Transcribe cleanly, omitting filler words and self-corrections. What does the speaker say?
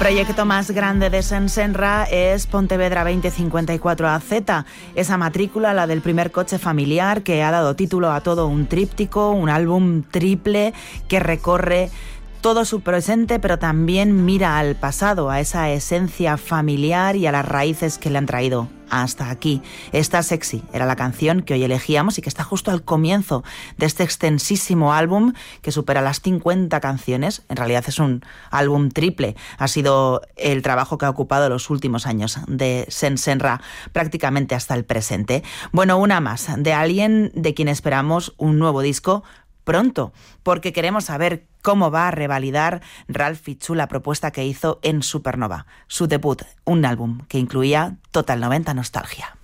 proyecto más grande de Sensenra es Pontevedra 2054 AZ, esa matrícula, la del primer coche familiar que ha dado título a todo un tríptico, un álbum triple que recorre todo su presente, pero también mira al pasado, a esa esencia familiar y a las raíces que le han traído hasta aquí. Está Sexy era la canción que hoy elegíamos y que está justo al comienzo de este extensísimo álbum que supera las 50 canciones. En realidad es un álbum triple. Ha sido el trabajo que ha ocupado los últimos años de Sensenra, prácticamente hasta el presente. Bueno, una más de alguien de quien esperamos un nuevo disco pronto, porque queremos saber cómo va a revalidar Ralph Fichu la propuesta que hizo en Supernova, su debut, un álbum que incluía Total 90 Nostalgia.